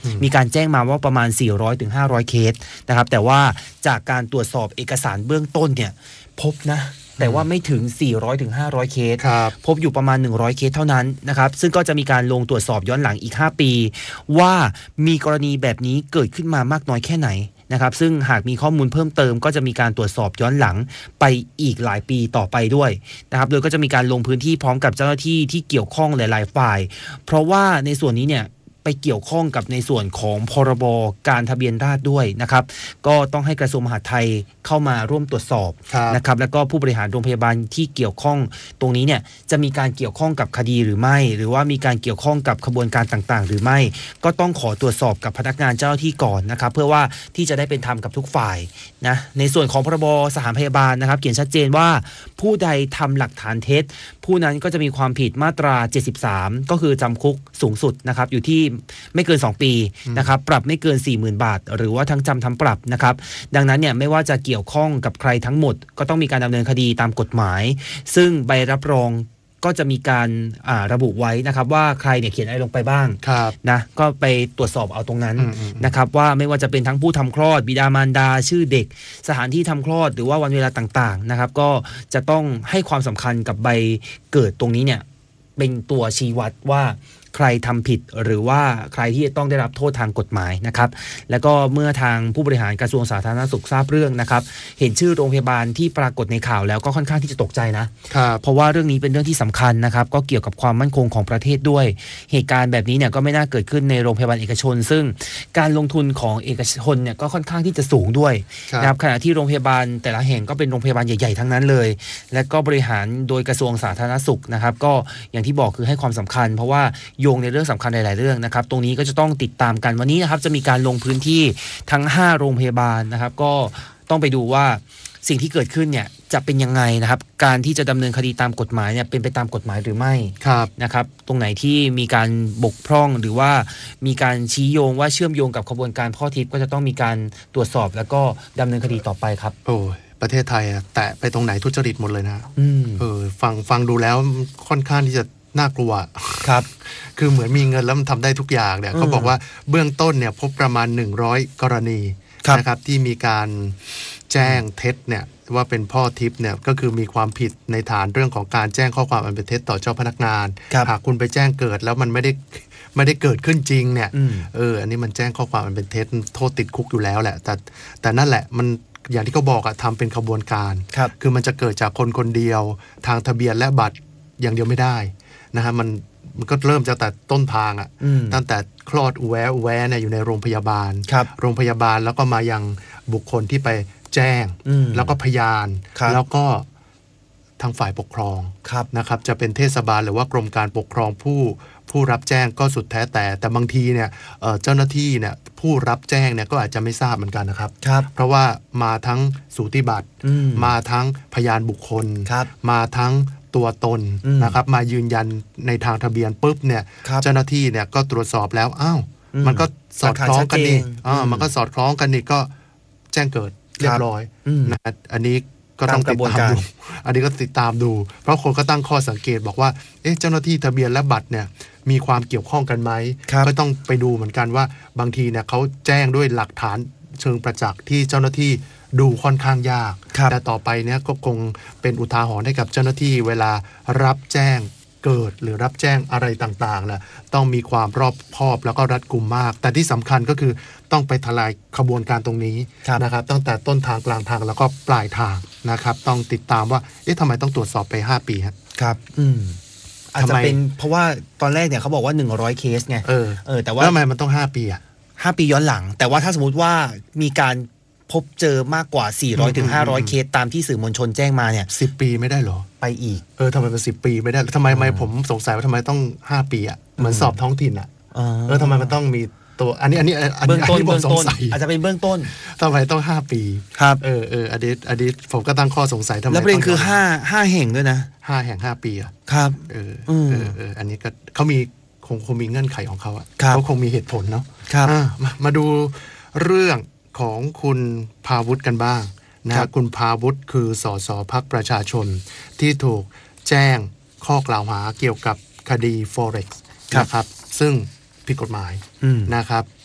มีการแจ้งมาว่าประมาณ400ถึง500เคสนะครับแต่ว่าจากการตรวจสอบเอกสารเบื้องต้นเนี่ยพบนะแต่ว่าไม่ถึง400ถึง500เคสพบอยู่ประมาณ100เคสเท่านั้นนะครับซึ่งก็จะมีการลงตรวจสอบย้อนหลังอีก5ปีว่ามีกรณีแบบนี้เกิดขึ้นมามากน้อยแค่ไหนนะครับซึ่งหากมีข้อมูลเพิ่มเติมก็จะมีการตรวจสอบย้อนหลังไปอีกหลายปีต่อไปด้วยนะครับโดยก็จะมีการลงพื้นที่พร้อมกับเจ้าหน้าที่ที่เกี่ยวข้องหลายๆฝ่ายเพราะว่าในส่วนนี้เนี่ยไปเกี่ยวข้องกับในส่วนของพรบการทะเบียนราษฎร์ด้วยนะครับก็ต้องให้กระทรวงมหาดไทยเข้ามาร่วมตรวจสอบนะครับแล้วก็ผู้บริหารโรงพยาบาลที่เกี่ยวข้องตรงนี้เนี่ยจะมีการเกี่ยวข้องกับคดีหรือไม่หรือว่ามีการเกี่ยวข้องกับขบวนการต่างๆหรือไม่ก็ต้องขอตรวจสอบกับพนักงานเจ้าหน้าที่ก่อนนะครับเพื่อว่าที่จะได้เป็นธรรมกับทุกฝ่ายนะในส่วนของพรบสถานพยาบาลนะครับเขียนชัดเจนว่าผู้ใดทำหลักฐานเท็จผู้นั้นก็จะมีความผิดมาตรา73ก็คือจำคุกสูงสุดนะครับอยู่ที่ไม่เกิน2ปีนะครับปรับไม่เกิน 40,000 บาทหรือว่าทั้งจำทั้งปรับนะครับดังนั้นเนี่ยไม่ว่าจะเกี่ยวข้องกับใครทั้งหมดก็ต้องมีการดำเนินคดีตามกฎหมายซึ่งใบรับรองก็จะมีการระบุไว้นะครับว่าใครเนี่ยเขียนอะไรลงไปบ้างนะก็ไปตรวจสอบเอาตรงนั้นนะครับว่าไม่ว่าจะเป็นทั้งผู้ทำคลอดบิดามารดาชื่อเด็กสถานที่ทำคลอดหรือว่าวันเวลาต่างๆนะครับก็จะต้องให้ความสำคัญกับใบเกิดตรงนี้เนี่ยเป็นตัวชี้วัดว่าใครทำผิดหรือว่าใครที่จะต้องได้รับโทษทางกฎหมายนะครับแล้วก็เมื่อทางผู้บริหารกระทรวงสาธารณสุขทราบเรื่องนะครับเห็นชื่อโรงพยาบาลที่ปรากฏในข่าวแล้วก็ค่อนข้างที่จะตกใจนะเพราะว่าเรื่องนี้เป็นเรื่องที่สำคัญนะครับก็เกี่ยวกับความมั่นคงของประเทศด้วยเหตุการณ์แบบนี้เนี่ยก็ไม่น่าเกิดขึ้นในโรงพยาบาลเอกชนซึ่งการลงทุนของเอกชนเนี่ยก็ค่อนข้างที่จะสูงด้วยนะครับขณะที่โรงพยาบาลแต่ละแห่งก็เป็นโรงพยาบาลใหญ่ๆทั้งนั้นเลยและก็บริหารโดยกระทรวงสาธารณสุขนะครับก็อย่างที่บอกคือให้ความสำคัญเพราะว่าโยงในเรื่องสำคัญหลายๆเรื่องนะครับตรงนี้ก็จะต้องติดตามกันวันนี้นะครับจะมีการลงพื้นที่ทั้ง5โรงพยาบาลนะครับก็ต้องไปดูว่าสิ่งที่เกิดขึ้นเนี่ยจะเป็นยังไงนะครับการที่จะดำเนินคดีตามกฎหมายเนี่ยเป็นไปตามกฎหมายหรือไม่นะครับตรงไหนที่มีการบกพร่องหรือว่ามีการชี้โยงว่าเชื่อมโยงกับขบวนการพ่อทิพย์ก็จะต้องมีการตรวจสอบแล้วก็ดำเนินคดีต่อไปครับโอ้ประเทศไทยแตะไปตรงไหนทุจริตหมดเลยนะฟังดูแล้วค่อนข้างที่จะน่ากลัวครับคือเหมือนมีเงินแล้วมันทำได้ทุกอย่างเนี่ยเขาบอกว่าเบื้องต้นเนี่ยพบประมาณ100กรณีนะครับที่มีการแจ้งเท็จเนี่ยว่าเป็นพ่อทิพย์เนี่ยก็คือมีความผิดในฐานเรื่องของการแจ้งข้อความอันเป็นเท็จต่อเจ้าพนักงานหากคุณไปแจ้งเกิดแล้วมันไม่ได้เกิดขึ้นจริงเนี่ยอันนี้มันแจ้งข้อความอันเป็นเท็จโทษติดคุกอยู่แล้วแหละแต่นั่นแหละมันอย่างที่เขาบอกทำเป็นขบวนการคือมันจะเกิดจากคนคนเดียวทางทะเบียนและบัตรอย่างเดียวไม่ได้นะฮะมันก็เริ่มจากแต่ต้นทางตั้งแต่คลอดแวะเนี่ยอยู่ในโรงพยาบาลแล้วก็มายังบุคคลที่ไปแจ้งแล้วก็พยานแล้วก็ทางฝ่ายปกครองนะครับจะเป็นเทศบาลหรือว่ากรมการปกครองผู้รับแจ้งก็สุดแท้แต่บางทีเนี่ยเจ้าหน้าที่เนี่ยผู้รับแจ้งเนี่ยก็อาจจะไม่ทราบเหมือนกันนะครับเพราะว่ามาทั้งสูติบัตรมาทั้งพยานบุคคลมาทั้งตัวตนนะครับมายืนยันในทางทะเบียนปุ๊บเนี่ยเจ้าหน้าที่เนี่ยก็ตรวจสอบแล้วมันก็สอดคล้องกันนี่มันก็สอดคล้องกันนี่ก็แจ้งเกิดเรียบร้อยนะอันนี้ก็ต้องติดตามดูเพราะคนก็ตั้งข้อสังเกตบอกว่าเจ้าหน้าที่ทะเบียนและบัตรเนี่ยมีความเกี่ยวข้องกันไหมก็ต้องไปดูเหมือนกันว่าบางทีเนี่ยเขาแจ้งด้วยหลักฐานเชิงประจักษ์ที่เจ้าหน้าที่ดูค่อนข้างยากแต่ต่อไปเนี่ยก็คงเป็นอุทาหรณ์ให้กับเจ้าหน้าที่เวลารับแจ้งเกิดหรือรับแจ้งอะไรต่างๆนะต้องมีความรอบคอบแล้วก็รัดกุมมากแต่ที่สำคัญก็คือต้องไปทลายขบวนการตรงนี้นะครับตั้งแต่ต้นทางกลางทางแล้วก็ปลายทางนะครับต้องติดตามว่าทำไมต้องตรวจสอบไป5ปีครับอาจจะเป็นเพราะว่าตอนแรกเนี่ยเขาบอกว่า100เคสไงแต่ว่าทำไมมันต้อง5ปี 5ปีย้อนหลังแต่ว่าถ้าสมมติว่ามีการพบเจอมากกว่า400ถึง500เคสตามที่สื่อมวลชนแจ้งมาเนี่ย 10ปีไม่ได้หรอไปอีกทำไมเป็น10ปีไม่ได้ทำไมผมสงสัยว่าทำไมต้อง5ปีเหมือนสอบท้องถิ่นทำไมมันต้องมีตัวอันนี้เบื้องต้นอาจจะเป็นเบื้องต้นทำไมต้อง5ปีครับอันนี้ผมก็ตั้งข้อสงสัยทำไมแล้วประเด็นคือ5แห่งด้วยนะ 5แห่ง5ปีครับอันนี้ก็เขามีคงมีเงื่อนไขของเขาเขาคงมีเหตุผลเนาะมาดูเรื่องของคุณภาวุฒิกันบ้างนะคุณภาวุฒิคือสสพรรคประชาชนที่ถูกแจ้งข้อกล่าวหาเกี่ยวกับคดี Forex นะครับซึ่งผิดกฎหมายนะครับ